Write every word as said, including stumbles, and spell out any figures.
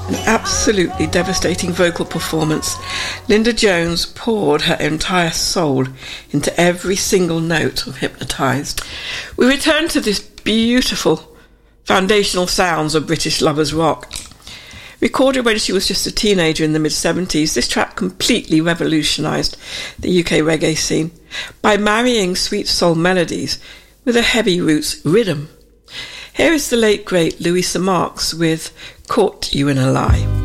An absolutely devastating vocal performance. Linda Jones poured her entire soul into every single note of Hypnotised. We return to this beautiful foundational sounds of British lovers rock. Recorded when she was just a teenager in the mid-seventies, this track completely revolutionised the U K reggae scene by marrying sweet soul melodies with a heavy roots rhythm. Here is the late great Louisa Marks with Caught You in a Lie.